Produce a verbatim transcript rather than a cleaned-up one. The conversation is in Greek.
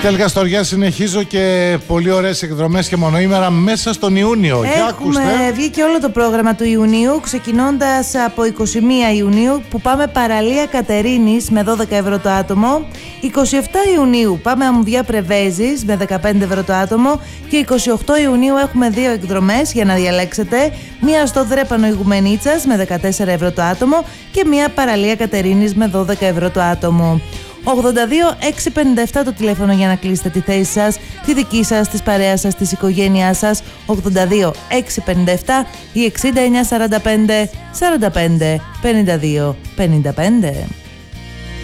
Τέλγα Στοριά, συνεχίζω και πολύ ωραίες εκδρομές και μονοήμερα μέσα στον Ιούνιο. Έχουμε βγει και όλο το πρόγραμμα του Ιουνίου, ξεκινώντας από είκοσι μία Ιουνίου που πάμε παραλία Κατερίνης με δώδεκα ευρώ το άτομο, είκοσι επτά Ιουνίου πάμε Αμμουδιά Πρεβέζης με δεκαπέντε ευρώ το άτομο και είκοσι οκτώ Ιουνίου έχουμε δύο εκδρομές για να διαλέξετε, μία στο Δρέπανο Ιγουμενίτσας με δεκατέσσερα ευρώ το άτομο και μία παραλία Κατερίνης με δώδεκα ευρώ το άτομο. ογδόντα δύο εξακόσια πενήντα επτά το τηλέφωνο για να κλείσετε τη θέση σας, τη δική σας, της παρέας σας, της οικογένειάς σας. ογδόντα δύο εξακόσια πενήντα επτά ή εξήντα εννιά σαράντα πέντε σαράντα πέντε πενήντα δύο πενήντα πέντε.